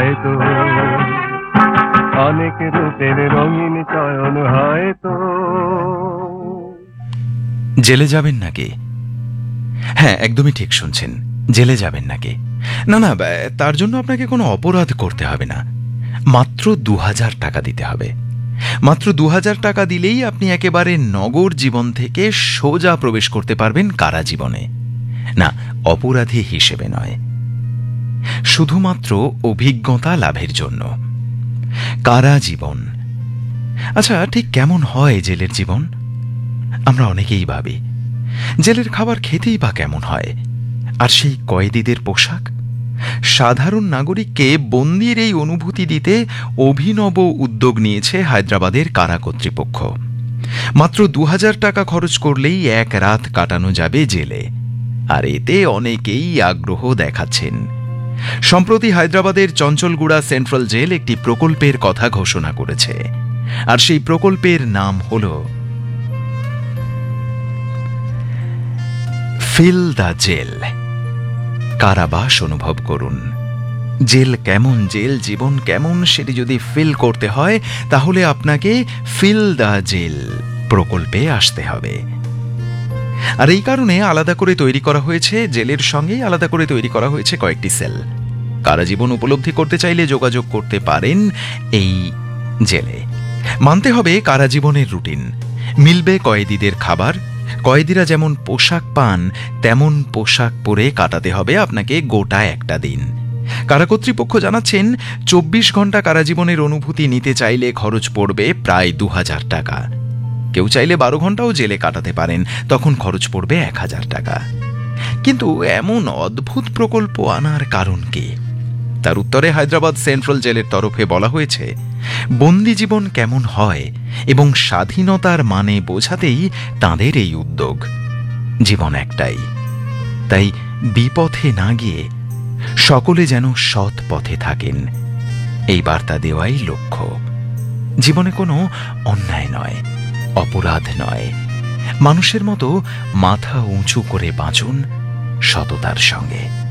হয়তো অনেক রূপের রঙিন চয়ন হয়তো। জেলে যাবেন নাকি? হ্যাঁ, একদমই ঠিক শুনছেন, জেলে যাবেন নাকি? না না, তার জন্য আপনাকে কোনো অপরাধ করতে হবে না। মাত্র 2000 টাকা দিতে হবে। মাত্র 2000 টাকা দিলেই আপনি একেবারে নগর জীবন থেকে সোজা প্রবেশ করতে পারবেন কারা জীবনে। না, অপরাধী হিসেবে নয়, শুধুমাত্র অভিজ্ঞতা লাভের জন্য। কারা জীবন। আচ্ছা, ঠিক কেমন হয় জেলের জীবন? আমরা অনেকেই ভাবি জেলের খাবার খেতেই বা কেমন হয়, আর সেই কয়েদিদের পোশাক। সাধারণ নাগরিককে বন্দির এই অনুভূতি দিতে অভিনব উদ্যোগ নিয়েছে হায়দ্রাবাদের কারা কর্তৃপক্ষ। মাত্র 2000 টাকা খরচ করলেই এক রাত কাটানো যাবে জেলে, আর এতে অনেকেই আগ্রহ দেখাচ্ছেন। সম্প্রতি হায়দ্রাবাদের চঞ্চলগুড়া সেন্ট্রাল জেল একটি প্রকল্পের কথা ঘোষণা করেছে, আর সেই প্রকল্পের নাম হল ফিল দ্য জেল। কারাবাস অনুভব করুন। জেল কেমন, জেল জীবন কেমন, সেটি যদি ফিল করতে হয় তাহলে আপনাকে ফিল দ্য জেল প্রকল্পে আসতে হবে। আর এই কারণে আলাদা করে তৈরি করা হয়েছে, জেলের সঙ্গেই আলাদা করে তৈরি করা হয়েছে কয়েকটি সেল। কারাজীবন উপলব্ধি করতে চাইলে যোগাযোগ করতে পারেন এই জেলে। মানতে হবে কারাজীবনের রুটিন, মিলবে কয়েদিদের খাবার, কয়েদিরা যেমন পোশাক পান তেমন পোশাক পরে কাটাতে হবে আপনাকে গোটা একটা দিন। কারা কর্তৃপক্ষ জানাচ্ছেন 24 ঘন্টা কারাজীবনের অনুভূতি নিতে চাইলে খরচ পড়বে প্রায় 2000 টাকা। কেউ চাইলে 12 ঘন্টাও জেলে কাটাতে পারেন, তখন খরচ পড়বে 1000 টাকা। কিন্তু এমন অদ্ভুত প্রকল্প আনার কারণ কি? তার উত্তরে হায়দ্রাবাদ সেন্ট্রাল জেলের তরফে বলা হয়েছে, বন্দি জীবন কেমন হয় এবং স্বাধীনতার মানে বোঝাতেই তাঁদের এই উদ্যোগ। জীবন একটাই, তাই বিপথে না গিয়ে সকলে যেন সৎ পথে থাকেন, এই বার্তা দেওয়াই লক্ষ্য। জীবনে কোনো অন্যায় নয়, অপরাধ নয়। মানুষের মতো মাথা উঁচু করে বাঁচুন সততার সঙ্গে।